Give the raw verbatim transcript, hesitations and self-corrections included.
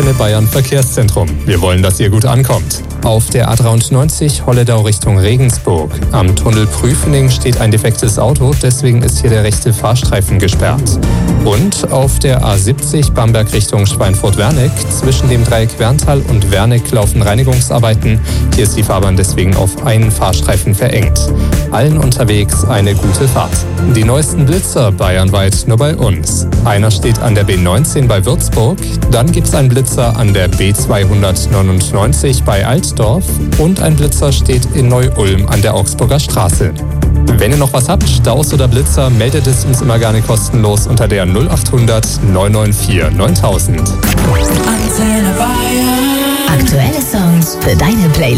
Antenne Bayern Verkehrszentrum. Wir wollen, dass ihr gut ankommt. Auf der A dreiundneunzig Holledau Richtung Regensburg. Am Tunnel Prüfening steht ein defektes Auto, deswegen ist hier der rechte Fahrstreifen gesperrt. Und auf der A siebzig Bamberg Richtung Schweinfurt-Werneck. Zwischen dem Dreieck Werntal und Werneck laufen Reinigungsarbeiten. Hier ist die Fahrbahn deswegen auf einen Fahrstreifen verengt. Allen unterwegs eine gute Fahrt. Die neuesten Blitzer bayernweit nur bei uns. Einer steht an der B neunzehn bei Würzburg, dann gibt's einen Blitzer an der B zweihundertneunundneunzig bei Altdorf und ein Blitzer steht in Neu-Ulm an der Augsburger Straße. Wenn ihr noch was habt, Staus oder Blitzer, meldet es uns immer gerne kostenlos unter der null acht hundert neun neun vier neuntausend. Aktuelle Songs für deine Playlist.